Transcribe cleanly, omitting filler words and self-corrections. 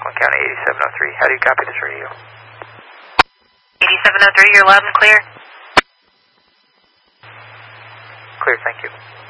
Oakland County 8703. How do you copy this radio? 8703, you're loud and clear. Clear, thank you.